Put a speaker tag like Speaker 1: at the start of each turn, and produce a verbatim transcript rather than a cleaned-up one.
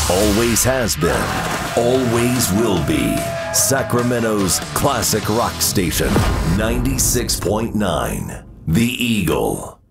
Speaker 1: Always has been, always will be. Sacramento's classic rock station, ninety-six point nine, The Eagle.